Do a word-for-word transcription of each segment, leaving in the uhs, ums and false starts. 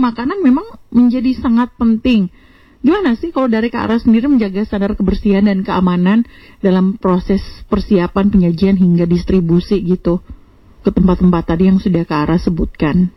makanan memang menjadi sangat penting. Gimana sih kalau dari Kak Ara sendiri menjaga standar kebersihan dan keamanan dalam proses persiapan penyajian hingga distribusi gitu ke tempat-tempat tadi yang sudah Kak Ara sebutkan?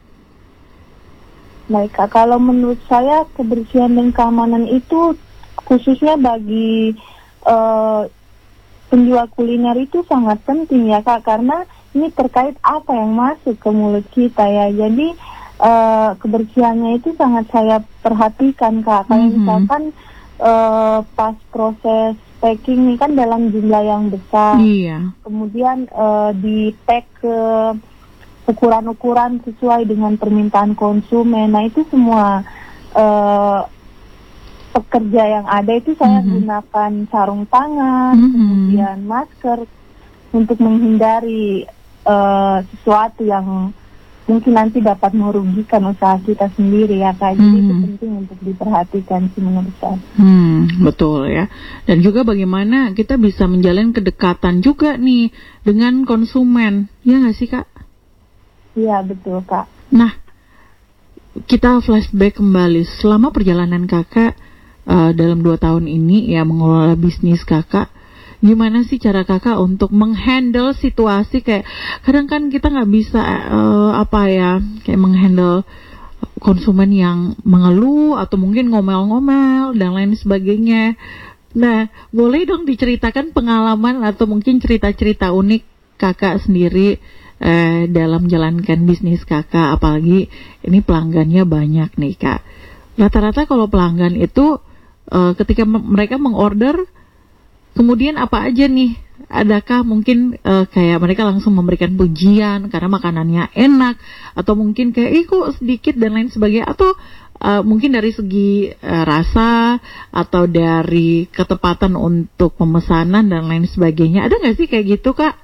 Baik Kak, kalau menurut saya kebersihan dan keamanan itu khususnya bagi uh, penjual kuliner itu sangat penting ya Kak, karena ini terkait apa yang masuk ke mulut kita ya. Jadi uh, kebersihannya itu sangat saya perhatikan Kak. Kayak mm-hmm. misalkan uh, pas proses packing ini kan dalam jumlah yang besar. Iya. Kemudian uh, di pack ke ukuran-ukuran sesuai dengan permintaan konsumen. Nah itu semua uh, pekerja yang ada itu saya mm-hmm. gunakan sarung tangan, mm-hmm. kemudian masker untuk menghindari uh, sesuatu yang mungkin nanti dapat merugikan usaha kita sendiri ya Kak. Jadi hmm. itu penting untuk diperhatikan sih menurut saya. Hmm, betul ya. Dan juga bagaimana kita bisa menjalin kedekatan juga nih dengan konsumen, ya nggak sih Kak? Iya betul Kak. Nah, kita flashback kembali selama perjalanan Kakak uh, dalam dua tahun ini ya mengelola bisnis Kakak. Gimana sih cara Kakak untuk menghandle situasi kayak kadang kan kita nggak bisa uh, apa ya kayak menghandle konsumen yang mengeluh atau mungkin ngomel-ngomel dan lain sebagainya. Nah, boleh dong diceritakan pengalaman atau mungkin cerita-cerita unik Kakak sendiri eh, dalam menjalankan bisnis Kakak, apalagi ini pelanggannya banyak nih Kak. Rata-rata kalau pelanggan itu uh, ketika m- mereka mengorder, kemudian apa aja nih? Adakah mungkin uh, kayak mereka langsung memberikan pujian karena makanannya enak, atau mungkin kayak ih kok sedikit dan lain sebagainya, atau uh, mungkin dari segi uh, rasa atau dari ketepatan untuk pemesanan dan lain sebagainya. Ada nggak sih kayak gitu Kak?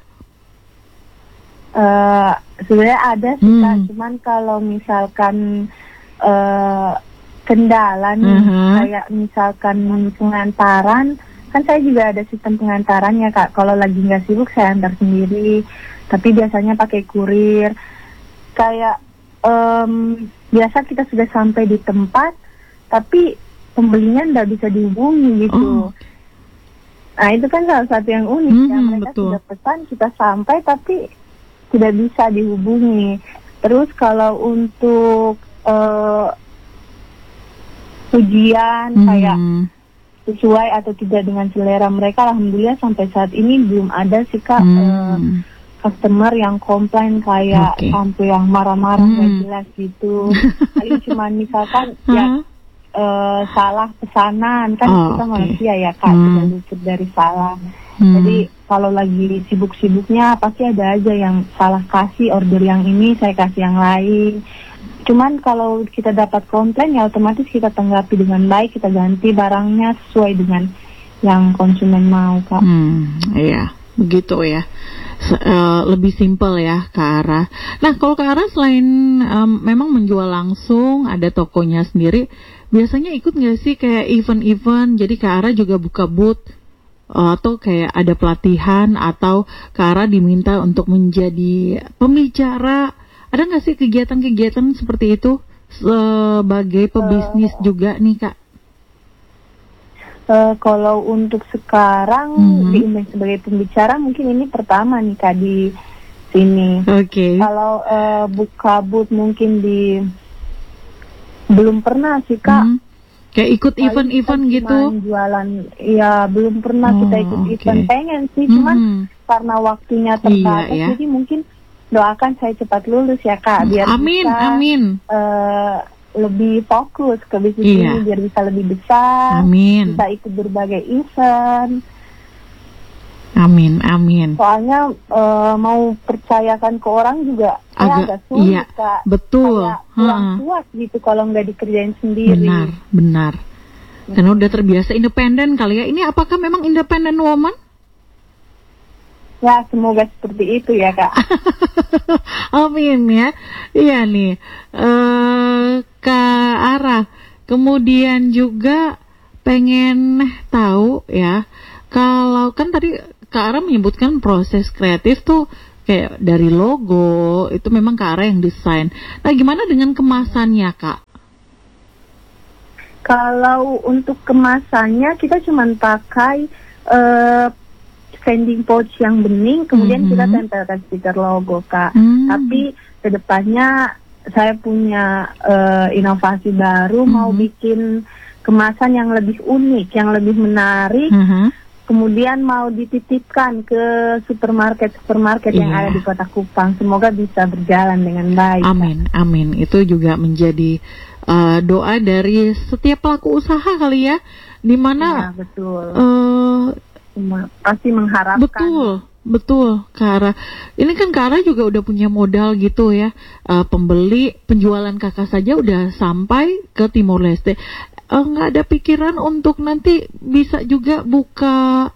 Uh, sebenarnya ada sih hmm. Kak, cuman kalau misalkan uh, kendala nih, uh-huh. kayak misalkan pengantaran, kan saya juga ada sistem pengantarannya Kak. Kalau lagi nggak sibuk saya antar sendiri, tapi biasanya pakai kurir. Kayak um, biasa kita sudah sampai di tempat, tapi pembelinya nggak bisa dihubungi gitu. Oh. Nah itu kan salah satu yang unik hmm, ya, mereka betul. Sudah pesan, kita sampai tapi tidak bisa dihubungi. Terus kalau untuk uh, ujian hmm. kayak sesuai atau tidak dengan selera mereka, alhamdulillah sampai saat ini belum ada sih Kak hmm. uh, customer yang komplain kayak okay. sampai yang marah-marah nggak hmm. jelas gitu. Paling cuma misalkan ya uh, salah pesanan kan oh, kita okay. manusia ya Kak, hmm. tidak luput dari salah. Hmm. Jadi kalau lagi sibuk-sibuknya pasti ada aja yang salah kasih order yang ini, saya kasih yang lain. Cuman kalau kita dapat komplain ya otomatis kita tanggapi dengan baik, kita ganti barangnya sesuai dengan yang konsumen mau Kak. Hmm, iya, begitu ya. Se- uh, lebih simpel ya Kak Ara. Nah kalau Kak Ara selain um, memang menjual langsung, ada tokonya sendiri, biasanya ikut nggak sih kayak event-event? Jadi Kak Ara juga buka booth, uh, atau kayak ada pelatihan, atau Kak Ara diminta untuk menjadi pembicara? Ada nggak sih kegiatan-kegiatan seperti itu sebagai pebisnis uh, juga nih Kak? Uh, kalau untuk sekarang mm-hmm. diundang sebagai pembicara mungkin ini pertama nih Kak di sini. Oke. Okay. Kalau uh, buka booth mungkin di belum pernah sih Kak. Mm-hmm. Kayak ikut Kali event-event gitu? Jualan, ya belum pernah oh, kita ikut okay. event. Pengen sih, mm-hmm. cuman karena waktunya terbatas, iya, ya. Jadi mungkin doakan saya cepat lulus ya Kak, biar amin, bisa amin. Uh, lebih fokus ke bisnis iya. ini, biar bisa lebih besar, amin. Bisa ikut berbagai event. Amin, amin. Soalnya uh, mau percayakan ke orang juga agak, ya, agak sulit iya, Kak. Betul. Kayak kurang puas gitu kalau nggak dikerjain sendiri. Benar, benar. Karena udah terbiasa independen kali ya. Ini apakah memang independent woman? Ya, semoga seperti itu ya Kak. Amin ya. Iya nih, uh, Kak Ara. Kemudian juga pengen tahu ya, kalau kan tadi Kak Ara menyebutkan proses kreatif tuh kayak dari logo, itu memang Kak Ara yang desain. Nah gimana dengan kemasannya Kak? Kalau untuk kemasannya kita cuma pakai uh, standing pouch yang bening, kemudian mm-hmm. kita tempelkan stiker logo, Kak. Mm. Tapi kedepannya saya punya uh, inovasi baru, mm-hmm. mau bikin kemasan yang lebih unik, yang lebih menarik, mm-hmm. kemudian mau dititipkan ke supermarket-supermarket yeah. yang ada di Kota Kupang. Semoga bisa berjalan dengan baik. Amin, Kak. Amin. Itu juga menjadi uh, doa dari setiap pelaku usaha kali ya, di mana ya, betul. Uh, pasti mengharapkan. Betul, betul, Kara. Ini kan Kara juga udah punya modal gitu ya. Uh, pembeli, penjualan kakak saja udah sampai ke Timor Leste. Nggak uh, ada pikiran untuk nanti bisa juga buka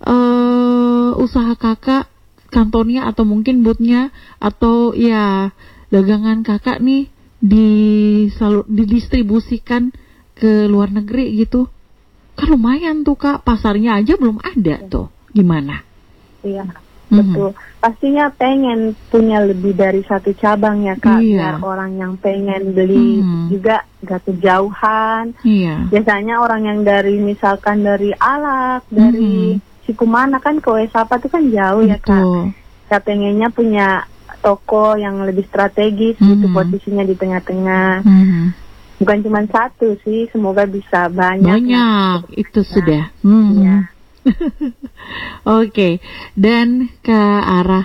uh, usaha kakak, kantornya atau mungkin boothnya atau ya dagangan kakak nih disalu, didistribusikan ke luar negeri gitu. Kan lumayan tuh Kak, pasarnya aja belum ada tuh. Gimana? Iya, mm-hmm. betul. Pastinya pengen punya lebih dari satu cabang ya Kak, iya. biar orang yang pengen beli mm-hmm. juga gak kejauhan. Iya. Biasanya orang yang dari misalkan dari Alak, dari mm-hmm. Sikumana kan ke Wesapa tuh kan jauh betul. Ya Kak. Saya pengennya punya toko yang lebih strategis mm-hmm. gitu, posisinya di tengah-tengah. Mm-hmm. Bukan cuma satu sih, semoga bisa banyak. Banyak, ya. Itu sudah. Hmm. Ya. Oke, okay. Dan ke arah,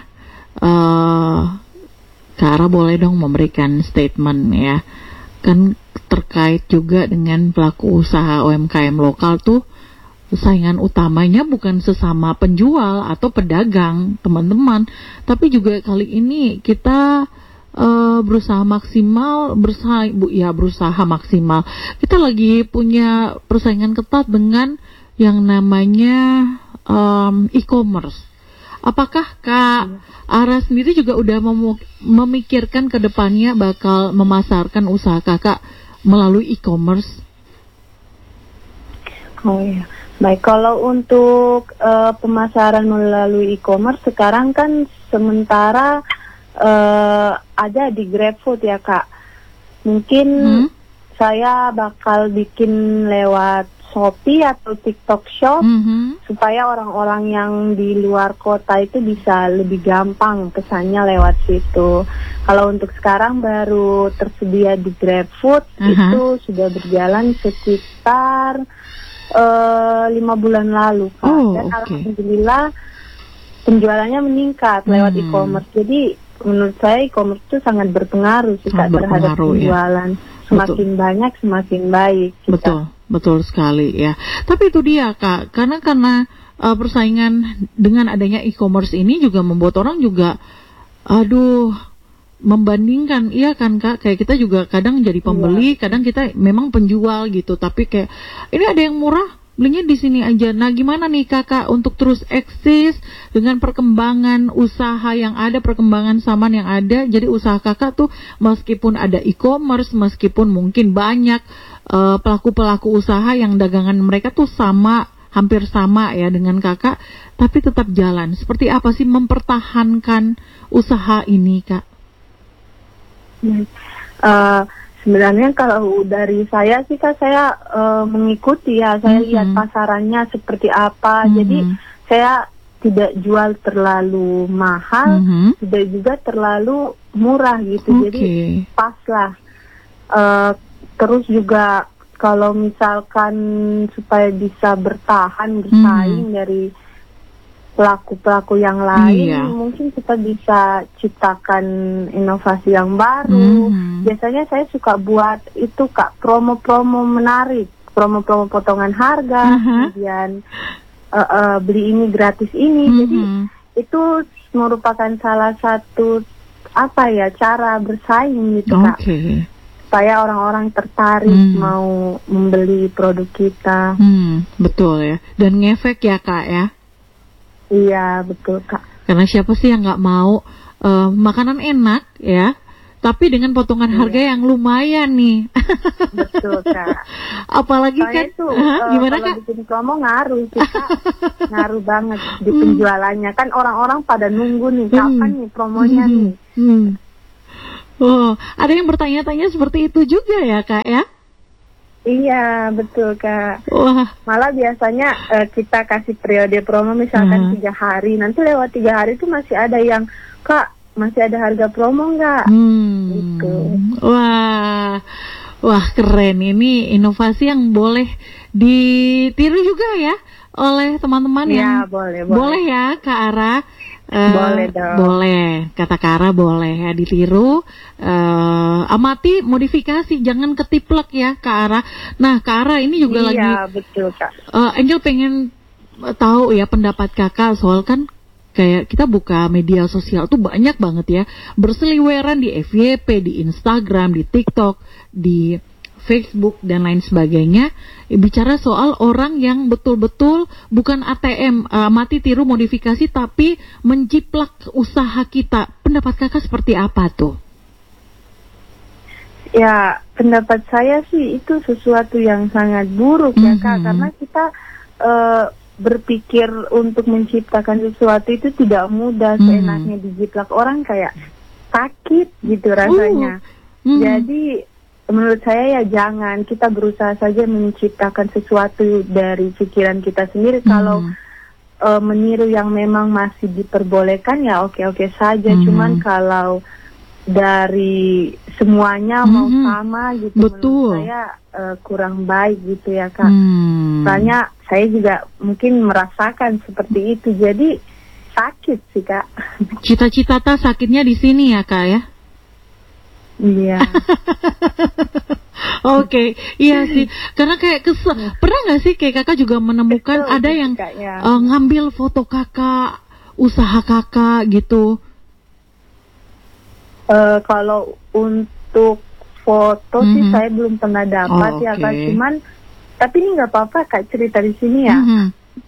uh, ke arah boleh dong memberikan statement ya. Kan terkait juga dengan pelaku usaha U M K M lokal tuh, saingan utamanya bukan sesama penjual atau pedagang, teman-teman. Tapi juga kali ini kita Uh, berusaha maksimal, berusaha bu, ya berusaha maksimal. Kita lagi punya persaingan ketat dengan yang namanya um, e-commerce. Apakah Kak Ara sendiri juga udah mem- memikirkan ke depannya bakal memasarkan usaha kakak melalui e-commerce? Oh iya, baik. Kalau untuk uh, pemasaran melalui e-commerce sekarang kan sementara Uh, ada di GrabFood ya Kak. Mungkin hmm? saya bakal bikin lewat Shopee atau TikTok Shop mm-hmm. supaya orang-orang yang di luar kota itu bisa lebih gampang pesannya lewat situ. Kalau untuk sekarang baru tersedia di GrabFood, uh-huh. itu sudah berjalan sekitar uh, lima bulan lalu Kak. Oh, Dan okay. alhamdulillah penjualannya meningkat lewat hmm. e-commerce. Jadi menurut saya e-commerce itu sangat berpengaruh sih Kak terhadap penjualan. Ya. Semakin betul. Banyak semakin baik. Kita. Betul, betul sekali ya. Tapi itu dia Kak, karena karena uh, persaingan dengan adanya e-commerce ini juga membuat orang juga, aduh, membandingkan, iya kan Kak, kayak kita juga kadang jadi pembeli, ya. Kadang kita memang penjual gitu, tapi kayak ini ada yang murah. Belinya di sini aja. Nah, gimana nih Kakak untuk terus eksis dengan perkembangan usaha yang ada, perkembangan zaman yang ada. Jadi usaha Kakak tuh meskipun ada e-commerce, meskipun mungkin banyak uh, pelaku-pelaku usaha yang dagangan mereka tuh sama, hampir sama ya dengan Kakak, tapi tetap jalan. Seperti apa sih mempertahankan usaha ini, Kak? Hmm. Uh, Sebenarnya kalau dari saya sih Kak, saya uh, mengikuti ya, saya mm-hmm. lihat pasarannya seperti apa, mm-hmm. jadi saya tidak jual terlalu mahal, mm-hmm. tidak juga terlalu murah gitu, okay. Jadi pas lah. Uh, terus juga kalau misalkan supaya bisa bertahan, bersaing mm-hmm. dari pelaku-pelaku yang lain, iya. Mungkin kita bisa ciptakan inovasi yang baru. Hmm. Biasanya saya suka buat itu Kak, promo-promo menarik, promo-promo potongan harga, uh-huh. kemudian uh, uh, beli ini gratis ini. Hmm. Jadi itu merupakan salah satu apa ya cara bersaing gitu Kak. Okay. Supaya orang-orang tertarik hmm. mau membeli produk kita. Hmm, betul ya. Dan ngefek ya Kak ya. Iya betul Kak. Karena siapa sih yang nggak mau uh, makanan enak ya, tapi dengan potongan iya. harga yang lumayan nih. Betul Kak. Apalagi soalnya kan itu, uh, gimana kalau Kak? Bikin promo ngaruh sih Kak. Ngaruh banget di penjualannya. Kan orang-orang pada nunggu nih kapan hmm. nih promonya hmm. nih. Hmm. Oh, ada yang bertanya-tanya seperti itu juga ya Kak ya? Iya, betul Kak. Wah. Malah biasanya uh, kita kasih periode promo misalkan hmm. tiga hari, nanti lewat tiga hari itu masih ada yang, Kak, masih ada harga promo nggak? Hmm. Gitu. Wah, wah keren. Ini inovasi yang boleh ditiru juga ya oleh teman-teman ya, yang boleh, boleh. boleh ya Kak Ara. Uh, boleh dong. Boleh, kata Kak Ara boleh ya ditiru. Uh, amati, modifikasi, jangan ketiplek ya Kak Ara. Nah Kak Ara ini juga iya, lagi. Iya betul Kak. Uh, Angel pengen tahu ya pendapat Kakak soal kan kayak kita buka media sosial tuh banyak banget ya berseliweran di F Y P, di Instagram, di TikTok, di Facebook dan lain sebagainya, bicara soal orang yang betul-betul bukan A T M, uh, mati tiru modifikasi tapi menjiplak usaha kita. Pendapat Kakak seperti apa tuh? Ya, pendapat saya sih itu sesuatu yang sangat buruk mm-hmm. ya Kak, karena kita uh, berpikir untuk menciptakan sesuatu itu tidak mudah, mm-hmm. seenaknya dijiplak orang kayak sakit gitu rasanya. Uh. Mm-hmm. Jadi menurut saya ya jangan, kita berusaha saja menciptakan sesuatu dari pikiran kita sendiri. Hmm. Kalau uh, meniru yang memang masih diperbolehkan ya oke-oke saja. Hmm. Cuman kalau dari semuanya hmm. mau sama gitu, betul. Menurut saya uh, kurang baik gitu ya Kak. Hmm. Soalnya saya juga mungkin merasakan seperti itu, jadi sakit sih Kak. Cita-cita sakitnya di sini ya Kak ya? Iya. Oke, okay. Iya sih. Karena kayak kesel. Pernah nggak sih kayak kakak juga menemukan Betul, ada yang uh, ngambil foto kakak, usaha kakak gitu? Uh, kalau untuk foto mm-hmm. sih saya belum pernah dapat oh, ya okay. Kak. Cuman tapi ini nggak apa-apa Kak cerita di sini ya. Mm-hmm.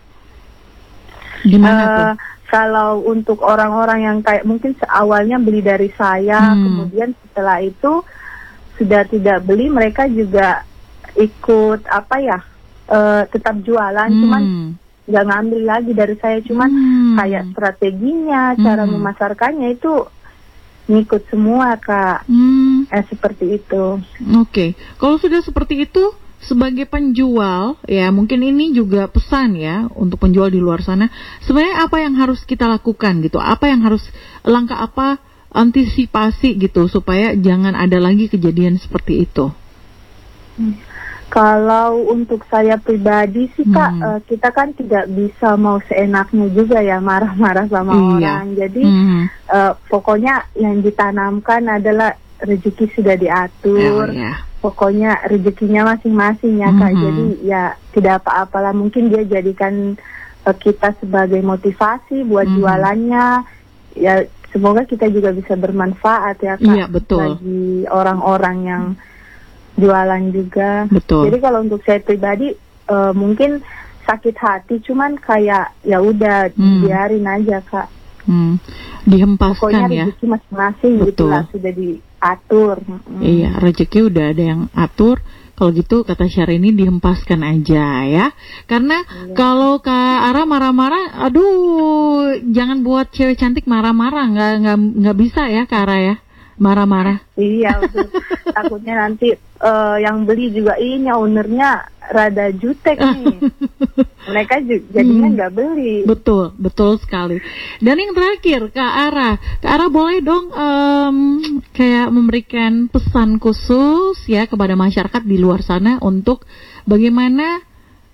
Gimana uh, tuh? Kalau untuk orang-orang yang kayak mungkin awalnya beli dari saya, hmm. kemudian setelah itu sudah tidak beli, mereka juga ikut apa ya, uh, tetap jualan, hmm. cuman nggak ngambil lagi dari saya, cuman hmm. kayak strateginya, hmm. cara memasarkannya itu ngikut semua Kak, hmm. eh, seperti itu. Oke, okay. Kalau sudah seperti itu, sebagai penjual, ya mungkin ini juga pesan ya untuk penjual di luar sana. Sebenarnya apa yang harus kita lakukan gitu? Apa yang harus, langkah apa antisipasi gitu supaya jangan ada lagi kejadian seperti itu? Hmm. Kalau untuk saya pribadi sih Kak, hmm. uh, kita kan tidak bisa mau seenaknya juga ya marah-marah sama iya. orang. Jadi hmm. uh, pokoknya yang ditanamkan adalah rezeki sudah diatur. Oh, yeah. Pokoknya rezekinya masing-masing ya Kak. Mm-hmm. Jadi ya tidak apa-apalah, mungkin dia jadikan uh, kita sebagai motivasi buat mm-hmm. jualannya. Ya semoga kita juga bisa bermanfaat ya Kak. Iya, betul. Bagi orang-orang yang jualan juga. Betul. Jadi kalau untuk saya pribadi uh, mungkin sakit hati, cuman kayak ya udah mm. biarin aja Kak. Hmm. Dihempaskan pokoknya ya. Pokoknya rezeki masing-masing gitu lah, sudah diatur. Hmm. Iya, rezeki udah ada yang atur. Kalau gitu kata Syahrini dihempaskan aja ya. Karena iya. Kalau Kak Ara marah-marah, aduh, jangan buat cewek cantik marah-marah, nggak nggak nggak bisa ya Kak Ara ya, marah-marah. Iya, betul. Takutnya nanti uh, yang beli juga ini ownernya rada jutek nih. Mereka juga jadinya nggak hmm. beli. Betul, betul sekali. Dan yang terakhir Kak Ara, Kak Ara boleh dong um, kayak memberikan pesan khusus ya kepada masyarakat di luar sana untuk bagaimana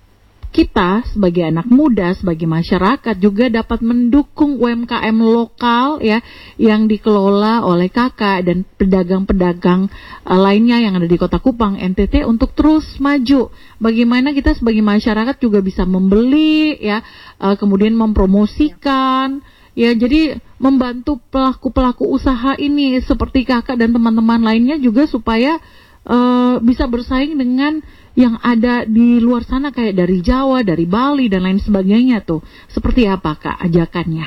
kita sebagai anak muda, sebagai masyarakat juga dapat mendukung U M K M lokal ya yang dikelola oleh Kakak dan pedagang-pedagang uh, lainnya yang ada di Kota Kupang, N T T untuk terus maju. Bagaimana kita sebagai masyarakat juga bisa membeli ya, uh, kemudian mempromosikan ya, jadi membantu pelaku-pelaku usaha ini seperti Kakak dan teman-teman lainnya juga supaya uh, bisa bersaing dengan yang ada di luar sana kayak dari Jawa, dari Bali dan lain sebagainya tuh. Seperti apa Kak ajakannya?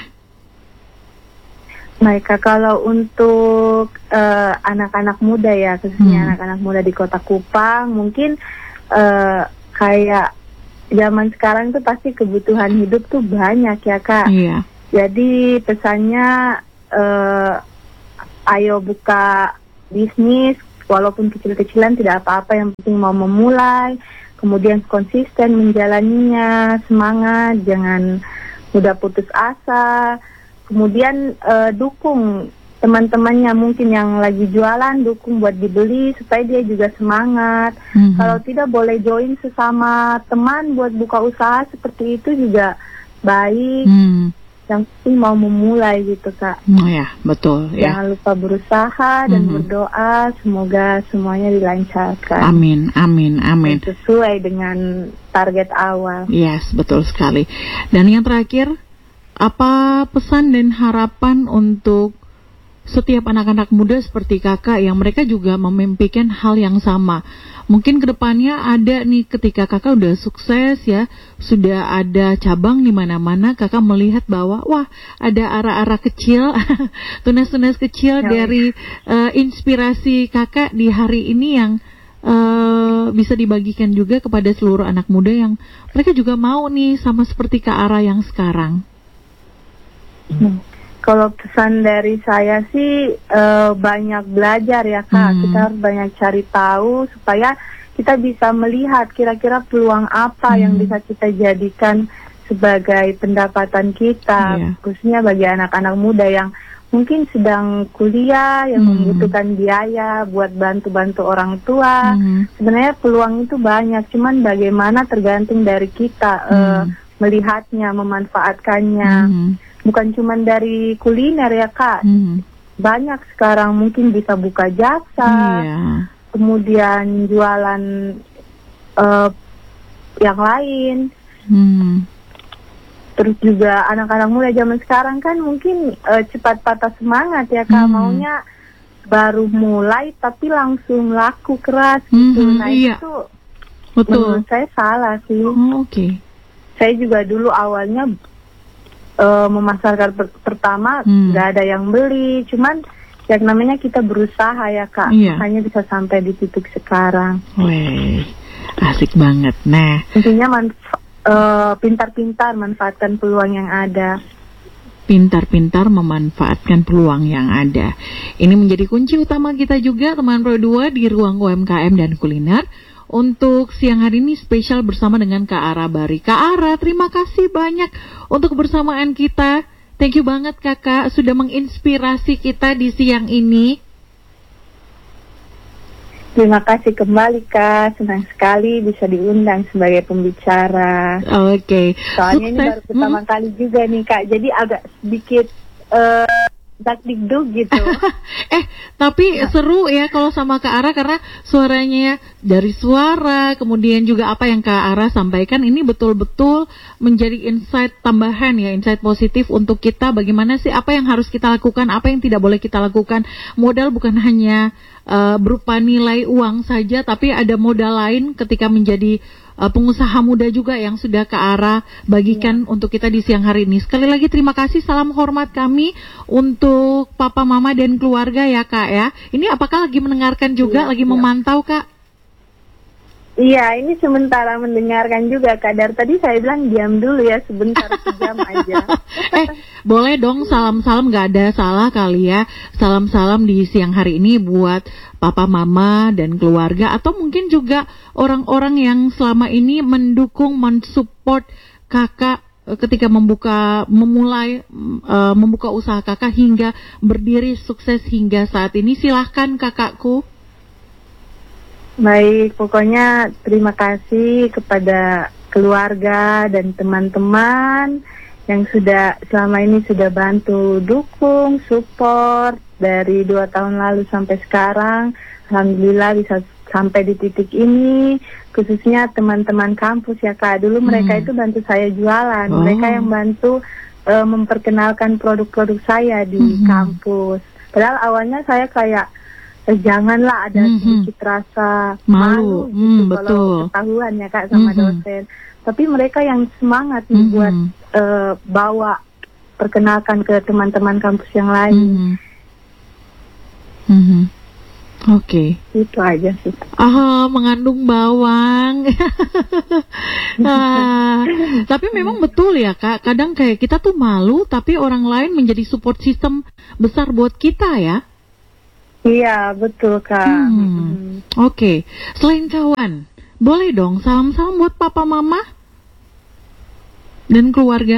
Baik Kak, kalau untuk uh, anak-anak muda ya, khususnya hmm. anak-anak muda di Kota Kupang, mungkin uh, kayak zaman sekarang tuh pasti kebutuhan hidup tuh banyak ya Kak. Iya. Jadi pesannya uh, ayo buka bisnis, walaupun kecil-kecilan tidak apa-apa, yang penting mau memulai, kemudian konsisten menjalaninya, semangat, jangan mudah putus asa, kemudian uh, dukung teman-temannya mungkin yang lagi jualan, dukung buat dibeli supaya dia juga semangat. Mm-hmm. Kalau tidak, boleh join sesama teman buat buka usaha seperti itu juga baik. Mm. Yang penting mau memulai gitu, Kak. Oh ya, betul. Jangan ya. lupa berusaha dan mm-hmm. berdoa, semoga semuanya dilancarkan. Amin, amin, amin. Dan sesuai dengan target awal. Yes, betul sekali. Dan yang terakhir, apa pesan dan harapan untuk setiap anak-anak muda seperti kakak yang mereka juga memimpikan hal yang sama? Mungkin kedepannya ada nih, ketika kakak udah sukses ya, sudah ada cabang di mana-mana, kakak melihat bahwa wah, ada arah-arah kecil, tunas-tunas kecil ya, dari uh, inspirasi kakak di hari ini yang uh, bisa dibagikan juga kepada seluruh anak muda yang mereka juga mau nih sama seperti Kak Ara yang sekarang. Hmm. Kalau pesan dari saya sih uh, banyak belajar ya, Kak. Hmm. Kita harus banyak cari tahu supaya kita bisa melihat kira-kira peluang apa hmm. yang bisa kita jadikan sebagai pendapatan kita, yeah. khususnya bagi anak-anak muda yang mungkin sedang kuliah, yang hmm. membutuhkan biaya buat bantu-bantu orang tua. Hmm. Sebenarnya peluang itu banyak, cuman bagaimana tergantung dari kita hmm. uh, melihatnya, memanfaatkannya. Hmm. Bukan cuma dari kuliner ya, Kak. Hmm. Banyak sekarang mungkin bisa buka jasa, yeah. kemudian jualan uh, yang lain. Hmm. Terus juga anak-anak muda zaman sekarang kan mungkin uh, cepat patah semangat ya, Kak. Hmm. Maunya baru mulai tapi langsung laku keras gitu. Hmm, nah iya. itu betul. Menurut saya salah sih. Oh, Oke. Okay. Saya juga dulu awalnya Uh, memasarkan per- pertama nggak hmm. ada yang beli, cuman yang namanya kita berusaha ya, Kak, iya. makanya bisa sampai di titik sekarang. Wih, asik banget. Nah, intinya manfa- uh, pintar-pintar manfaatkan peluang yang ada. Pintar-pintar memanfaatkan peluang yang ada. Ini menjadi kunci utama kita juga, teman Pro dua di ruang U M K M dan kuliner. Untuk siang hari ini spesial bersama dengan Kak Ara Bari. Kak Ara, terima kasih banyak untuk kebersamaan kita. Thank you banget Kakak sudah menginspirasi kita di siang ini. Terima kasih kembali, Kak. Senang sekali bisa diundang sebagai pembicara. Oke. Okay. Soalnya Sukses. Ini baru pertama hmm. kali juga nih, Kak. Jadi agak sedikit uh, dak-dikduk gitu. eh, tapi nah. seru ya kalau sama Kak Ara, karena suaranya dari suara, kemudian juga apa yang Kak Ara sampaikan ini betul-betul menjadi insight tambahan ya, insight positif untuk kita. Bagaimana sih apa yang harus kita lakukan, apa yang tidak boleh kita lakukan. Modal bukan hanya uh, berupa nilai uang saja, tapi ada modal lain ketika menjadi Uh, pengusaha muda juga yang sudah Kak Ara bagikan ya. Untuk kita di siang hari ini. Sekali lagi terima kasih, salam hormat kami untuk Papa, Mama dan keluarga ya, Kak ya. Ini apakah lagi mendengarkan juga, ya, lagi ya. memantau, Kak? Iya, ini sementara mendengarkan juga, Kak. Dari tadi saya bilang diam dulu ya, sebentar sejam aja. eh, boleh dong salam-salam, gak ada salah kali ya. Salam-salam di siang hari ini buat Papa, Mama, dan keluarga. Atau mungkin juga orang-orang yang selama ini mendukung, mensupport Kakak ketika membuka, memulai, uh, membuka usaha Kakak hingga berdiri sukses hingga saat ini. Silahkan Kakakku. Baik, pokoknya terima kasih kepada keluarga dan teman-teman yang sudah selama ini sudah bantu dukung, support dari dua tahun lalu sampai sekarang. Alhamdulillah bisa sampai di titik ini, khususnya teman-teman kampus ya, Kak. Dulu hmm. mereka itu bantu saya jualan, oh. mereka yang bantu uh, memperkenalkan produk-produk saya di hmm. kampus. Padahal awalnya saya kayak Eh, janganlah ada mm-hmm. sedikit rasa malu, malu gitu mm, kalau betul. ketahuan ya, Kak, sama mm-hmm. dosen. Tapi mereka yang semangat nih mm-hmm. buat uh, bawa, perkenalkan ke teman-teman kampus yang lain. Mm-hmm. Mm-hmm. Oke. Okay. Itu aja sih. Ah, mengandung bawang. ah, tapi memang betul ya, Kak. Kadang kayak kita tuh malu, tapi orang lain menjadi support system besar buat kita ya. Iya, betul Kak. Hmm. Hmm. Oke, okay. Selain kawan, boleh dong salam-salam buat papa mama dan keluarga.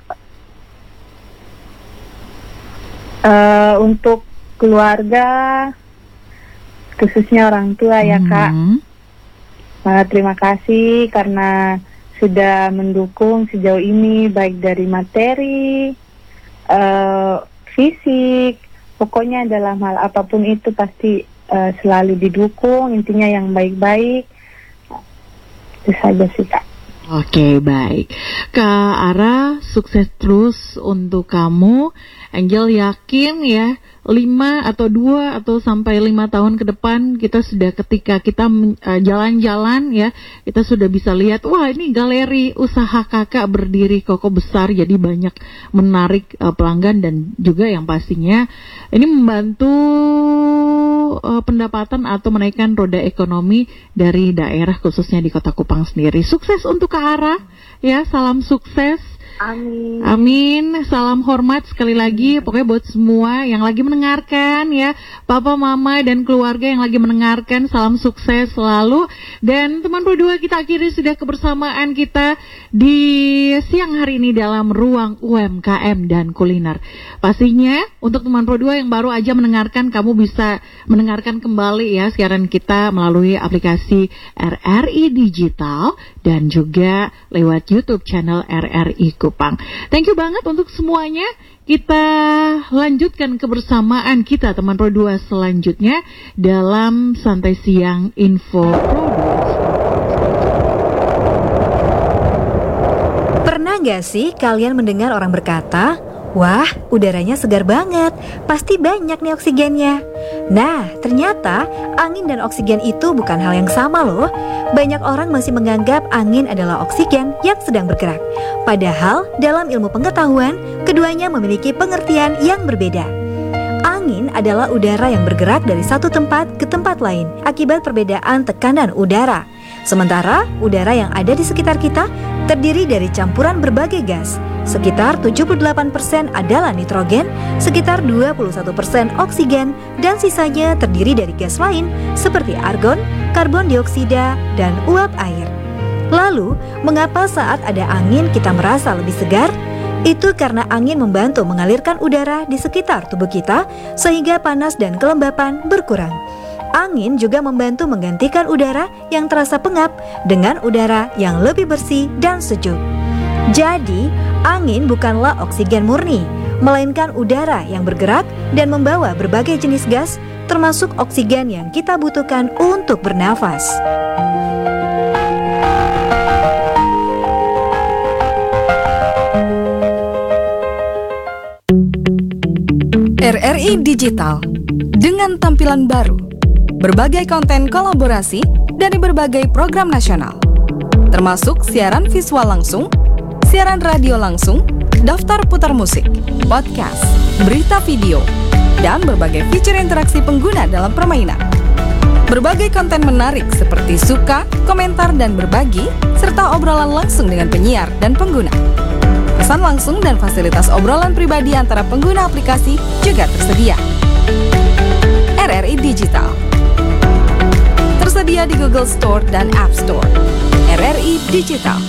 Uh, untuk keluarga, khususnya orang tua ya Kak. Uh, terima kasih karena sudah mendukung sejauh ini, baik dari materi, uh, fisik, pokoknya dalam hal apapun itu pasti uh, selalu didukung, intinya yang baik-baik. Itu saja sih Kak. Oke, baik. Kak Ara, sukses terus untuk kamu. Angel yakin ya, lima atau dua atau sampai lima tahun ke depan kita sudah ketika kita uh, jalan-jalan ya, kita sudah bisa lihat, wah ini galeri usaha kakak berdiri kokoh besar, jadi banyak menarik uh, pelanggan dan juga yang pastinya ini membantu uh, pendapatan atau menaikkan roda ekonomi dari daerah khususnya di Kota Kupang sendiri. Sukses untuk Kak Ara ya, salam sukses. Amin. Amin. Salam hormat sekali lagi. Pokoknya buat semua yang lagi mendengarkan ya, papa, mama, dan keluarga yang lagi mendengarkan, salam sukses selalu. Dan teman Pro dua, kita akhiri sudah kebersamaan kita di siang hari ini dalam ruang U M K M dan kuliner. Pastinya untuk teman Pro dua yang baru aja mendengarkan, kamu bisa mendengarkan kembali ya siaran kita melalui aplikasi R R I Digital dan juga lewat YouTube channel R R I Kupang. Thank you banget untuk semuanya. Kita lanjutkan kebersamaan kita teman Pro dua selanjutnya dalam Santai Siang Info Pro dua. Pernah gak sih kalian mendengar orang berkata, wah, udaranya segar banget, pasti banyak nih oksigennya. Nah, ternyata angin dan oksigen itu bukan hal yang sama loh. Banyak orang masih menganggap angin adalah oksigen yang sedang bergerak. Padahal dalam ilmu pengetahuan, keduanya memiliki pengertian yang berbeda. Angin adalah udara yang bergerak dari satu tempat ke tempat lain akibat perbedaan tekanan udara. Sementara udara yang ada di sekitar kita terdiri dari campuran berbagai gas. Sekitar tujuh puluh delapan persen adalah nitrogen, sekitar dua puluh satu persen oksigen, dan sisanya terdiri dari gas lain seperti argon, karbon dioksida, dan uap air. Lalu, mengapa saat ada angin kita merasa lebih segar? Itu karena angin membantu mengalirkan udara di sekitar tubuh kita sehingga panas dan kelembapan berkurang. Angin juga membantu menggantikan udara yang terasa pengap dengan udara yang lebih bersih dan sejuk. Jadi, angin bukanlah oksigen murni, melainkan udara yang bergerak dan membawa berbagai jenis gas, termasuk oksigen yang kita butuhkan untuk bernafas. R R I Digital dengan tampilan baru, berbagai konten kolaborasi dari berbagai program nasional, termasuk siaran visual langsung, siaran radio langsung, daftar putar musik, podcast, berita video, dan berbagai fitur interaksi pengguna dalam permainan. Berbagai konten menarik seperti suka, komentar, dan berbagi, serta obrolan langsung dengan penyiar dan pengguna. Pesan langsung dan fasilitas obrolan pribadi antara pengguna aplikasi juga tersedia. R R I Digital tersedia di Google Store dan App Store. R R I Digital.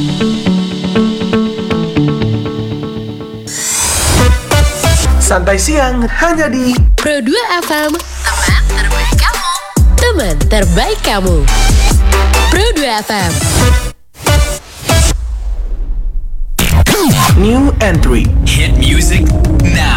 Santai siang hanya di Pro dua F M. Teman terbaik kamu. Teman terbaik kamu. Pro dua F M. New entry. Hit music now.